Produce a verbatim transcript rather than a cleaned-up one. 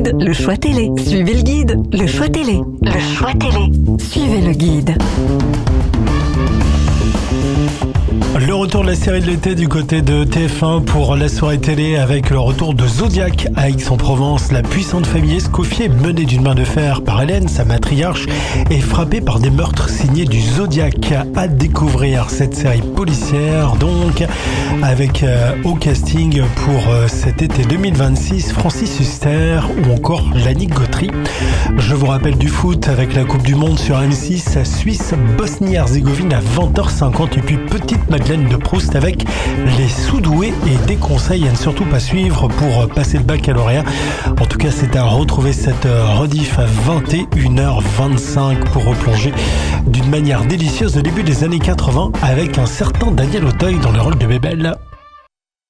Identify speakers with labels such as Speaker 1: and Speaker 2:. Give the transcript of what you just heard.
Speaker 1: guide, le choix télé. Suivez le guide, le choix télé. Le choix télé. Suivez le guide.
Speaker 2: Le retour de la série de l'été du côté de T F un pour la soirée télé avec le retour de Zodiac à Aix-en-Provence. La puissante famille Escoffier, menée d'une main de fer par Hélène, sa matriarche, est frappée par des meurtres signés du Zodiac. À découvrir cette série policière donc avec euh, au casting pour euh, cet été deux mille vingt-six Francis Huster ou encore Yannick Gautry. Je vous rappelle du foot avec la Coupe du Monde sur M six, Suisse, Bosnie-Herzégovine à vingt heures cinquante et puis petite Madeleine de Proust avec les sous-doués et des conseils à ne surtout pas suivre pour passer le baccalauréat. En tout cas, c'est à retrouver cette rediff à vingt et une heures vingt-cinq pour replonger d'une manière délicieuse au début des années quatre-vingts avec un certain Daniel Auteuil dans le rôle de Bébel.